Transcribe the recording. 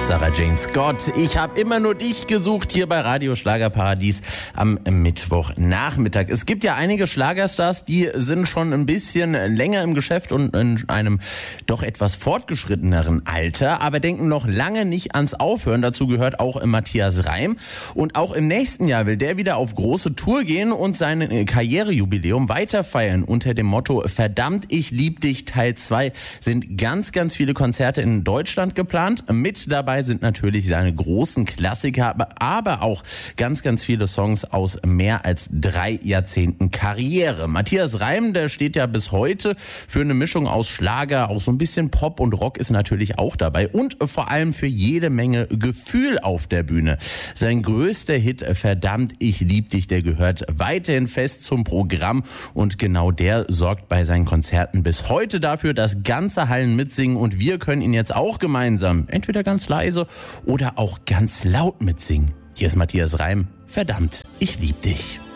Sarah Jane Scott. Ich habe immer nur dich gesucht hier bei Radio Schlagerparadies am Mittwochnachmittag. Es gibt ja einige Schlagerstars, die sind schon ein bisschen länger im Geschäft und in einem doch etwas fortgeschritteneren Alter, aber denken noch lange nicht ans Aufhören. Dazu gehört auch Matthias Reim. Und auch im nächsten Jahr will der wieder auf große Tour gehen und sein Karrierejubiläum weiter feiern. Unter dem Motto Verdammt, ich lieb dich Teil 2 sind ganz, ganz viele Konzerte in Deutschland geplant. Mit dabei sind natürlich seine großen Klassiker, aber auch ganz, ganz viele Songs aus mehr als 3 Jahrzehnten Karriere. Matthias Reim, der steht ja bis heute für eine Mischung aus Schlager, auch so ein bisschen Pop und Rock ist natürlich auch dabei und vor allem für jede Menge Gefühl auf der Bühne. Sein größter Hit, Verdammt, ich lieb dich, der gehört weiterhin fest zum Programm und genau der sorgt bei seinen Konzerten bis heute dafür, dass ganze Hallen mitsingen und wir können ihn jetzt auch gemeinsam, entweder ganz leise oder auch ganz laut mitsingen. Hier ist Matthias Reim, Verdammt, ich lieb dich.